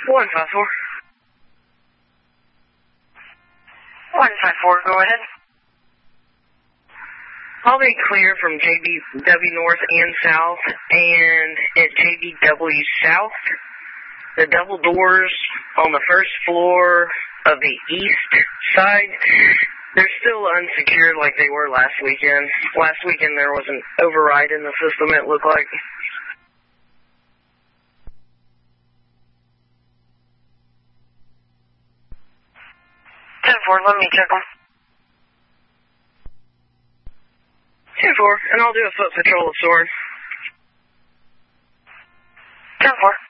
154. 154, go ahead. I'll be clear from JBW North and South, and at JBW South, the double doors on the first floor of the east side, they're still unsecured like they were last weekend. Last weekend there was an override in the system, it looked like. 10-4, let me check them. 10-4, and I'll do a foot patrol of Soren. 10-4.